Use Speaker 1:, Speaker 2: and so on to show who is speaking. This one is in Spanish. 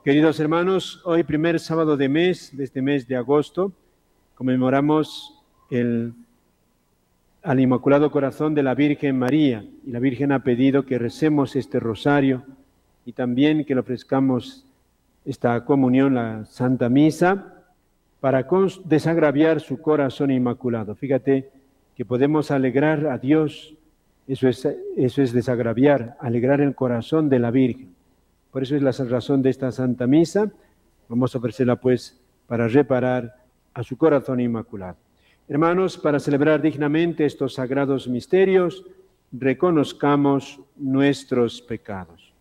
Speaker 1: Queridos hermanos, hoy primer sábado de este mes de agosto, conmemoramos al Inmaculado Corazón de la Virgen María. Y la Virgen ha pedido que recemos este rosario y también que le ofrezcamos esta comunión, la Santa Misa, para desagraviar su corazón inmaculado. Fíjate que podemos alegrar a Dios, eso es desagraviar, alegrar el corazón de la Virgen. Por eso es la razón de esta Santa Misa. Vamos a ofrecerla pues para reparar a su corazón inmaculado. Hermanos, para celebrar dignamente estos sagrados misterios, reconozcamos nuestros pecados.